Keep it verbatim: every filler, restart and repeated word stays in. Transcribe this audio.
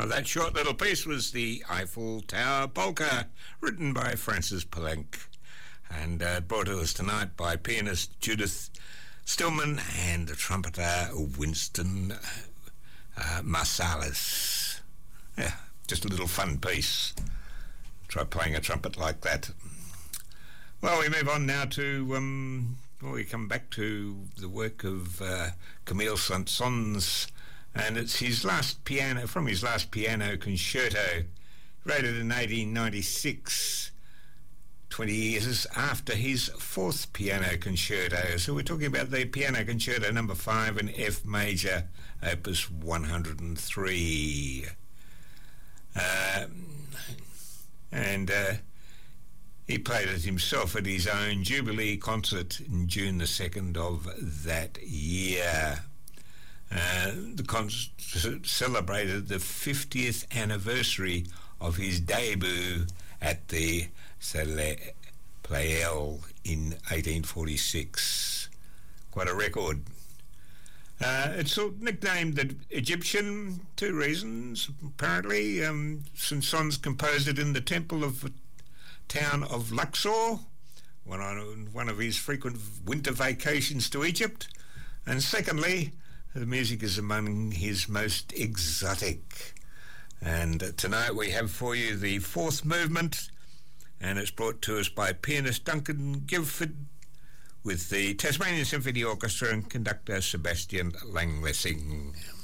Oh, that short little piece was the Eiffel Tower Polka, written by Francis Poulenc, and uh, brought to us tonight by pianist Judith Stillman and the trumpeter Winston uh, Marsalis. Yeah, just a little fun piece. Try playing a trumpet like that. Well, we move on now to, um, well, we come back to the work of uh, Camille Saint-Saëns, and it's his last piano, from his last piano concerto. He wrote it in eighteen ninety-six, twenty years after his fourth piano concerto. So we're talking about the piano concerto number five in F major, opus one hundred three. Uh, and uh, he played it himself at his own Jubilee concert in June the second of that year. Uh, the concert celebrated the fiftieth anniversary of his debut at the Soleil Pleyel in eighteen forty-six. Quite a record. Uh, it's nicknamed the Egyptian, two reasons, apparently. Um, Saint-Saëns composed it in the temple of the town of Luxor, one on one of his frequent winter vacations to Egypt. And secondly, the music is among his most exotic. And uh, tonight we have for you the fourth movement, and it's brought to us by pianist Duncan Guilford with the Tasmanian Symphony Orchestra and conductor Sebastian Langlessing.